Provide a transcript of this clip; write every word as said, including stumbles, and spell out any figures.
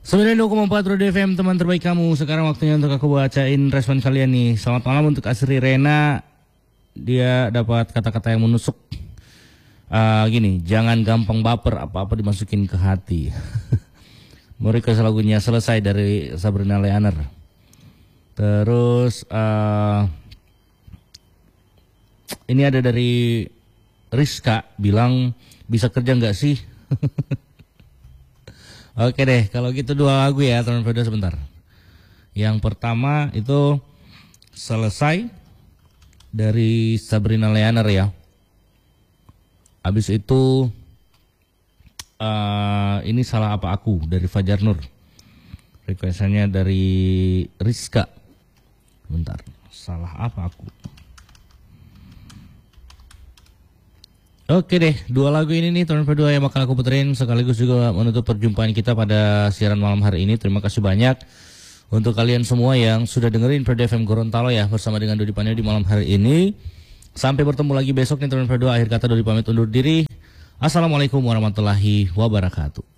sembilan puluh dua koma empat Roda F M, teman terbaik kamu. Sekarang waktunya untuk aku bacain respon kalian nih. Selamat malam untuk Asri Rena. Dia dapat kata-kata yang menusuk. Uh, gini, jangan gampang baper, apa-apa dimasukin ke hati. Mau request lagunya Selesai dari Sabrina Leaner. Terus uh, ini ada dari Rizka bilang, bisa kerja nggak sih? Oke deh, kalau gitu dua lagu ya teman Fredo sebentar. Yang pertama itu Selesai dari Sabrina Leaner ya. Habis itu uh, ini Salah Apa Aku dari Fajar Nur. Requestannya dari Rizka. Bentar, Salah Apa Aku. Oke deh, dua lagu ini nih teman berdua yang bakal aku puterin sekaligus juga menutup perjumpaan kita pada siaran malam hari ini. Terima kasih banyak untuk kalian semua yang sudah dengerin Roda F M Gorontalo ya bersama dengan Dodi Paneo di malam hari ini. Sampai bertemu lagi besok nih teman berdua. Akhir kata Dodi pamit undur diri. Assalamualaikum warahmatullahi wabarakatuh.